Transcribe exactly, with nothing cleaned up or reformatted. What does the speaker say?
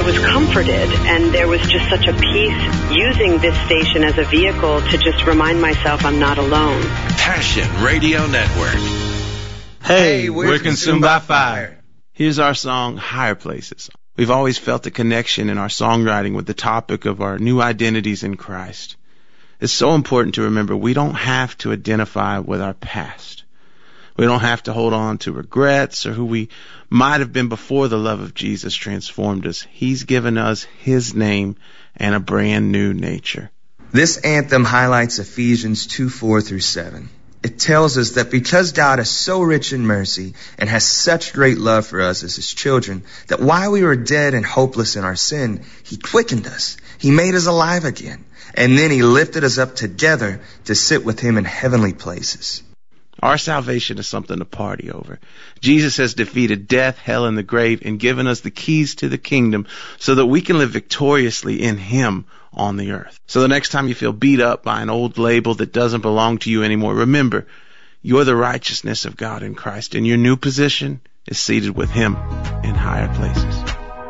was comforted, and there was just such a peace using this station as a vehicle to just remind myself I'm not alone. Passion Radio Network. Hey, hey we're, we're Consumed by Fire. Here's our song, Higher Places. We've always felt a connection in our songwriting with the topic of our new identities in Christ. It's so important to remember we don't have to identify with our past. We don't have to hold on to regrets or who we might have been before the love of Jesus transformed us. He's given us His name and a brand new nature. This anthem highlights Ephesians two, four through seven. It tells us that because God is so rich in mercy and has such great love for us as His children, that while we were dead and hopeless in our sin, He quickened us. He made us alive again. And then He lifted us up together to sit with Him in heavenly places. Our salvation is something to party over. Jesus has defeated death, hell, and the grave and given us the keys to the kingdom so that we can live victoriously in Him on the earth. So the next time you feel beat up by an old label that doesn't belong to you anymore, remember, you're the righteousness of God in Christ, and your new position is seated with Him in higher places.